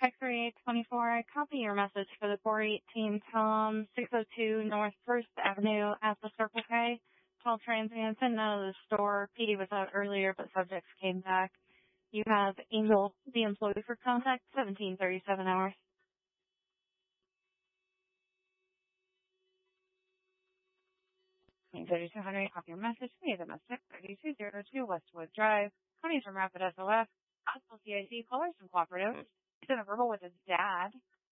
X-ray 24, I copy your message for the 418 Tom, 602 North 1st Avenue at the Circle K. Call transients in and out of the store. PD was out earlier, but subjects came back. You have Angel, the employee for contact, 1737 hours. 3200, copy your message. We have domestic 3202 Westwood Drive. Connie's from Rapid SOS. Hospital CIC, callers from Cooperative. He's in a verbal with his dad.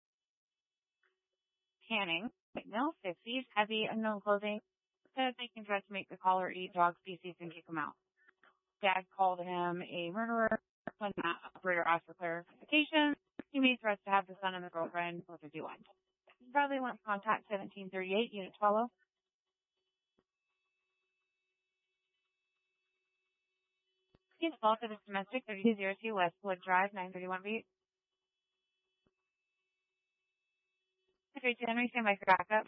Panning. McNeil, 60s, heavy, unknown clothing. Says they can try to make the caller eat dog species and kick him out. Dad called him a murderer. When the operator asked for clarification, he made threats to have the son and the girlfriend both are due one. Bradley went to contact 1738, Unit 12. Unit 12 to this domestic 3202 Westwood Drive, 931 beat. Okay, Henry, stand by for backup.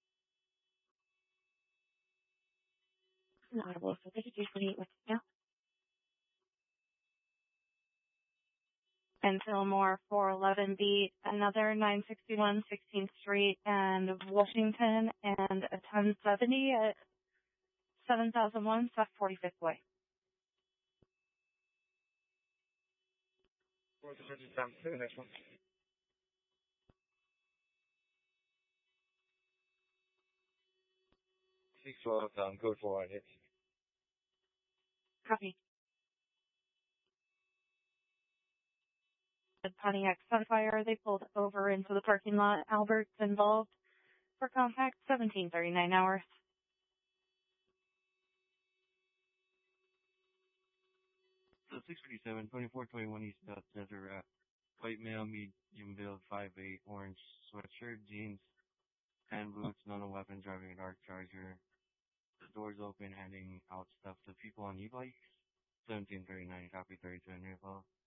Audible, so 3238 Westwood. And Fillmore 411 beat, another 961 16th Street and Washington, and a 1070 at 7001 South 45th Way. Next one. 612, code 4 hits. Copy. The Pontiac Sunfire, they pulled over into the parking lot. Albert's involved for contact, 1739 hours. So 647, 2421 East South Desert, white male, medium build, 5'8", orange sweatshirt, jeans, hand boots, not a weapon, driving a dark Charger. Doors open, handing out stuff to people on e-bikes. 1739, copy 32 in your call.